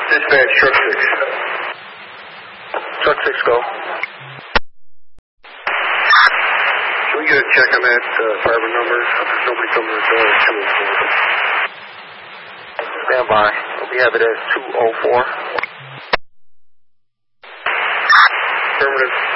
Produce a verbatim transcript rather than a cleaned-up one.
Dispatch, truck six. Truck six, go. Can we get a check on that uh, fiber number? There's nobody coming to the door. two oh four. Stand by. We have it as two oh four. Affirmative.